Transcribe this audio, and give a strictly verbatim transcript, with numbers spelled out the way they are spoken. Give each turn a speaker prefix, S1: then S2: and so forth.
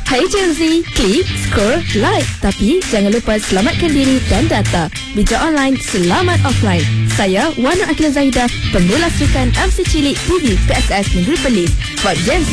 S1: Hai Gen Z, klik, scroll, like. Tapi jangan lupa selamatkan diri dan data. Bijak online, selamat offline. Saya Wana Akila Zahidah, pembela sukan M C Cilik T V P S S Negeri Perlis. Sebab Gen Z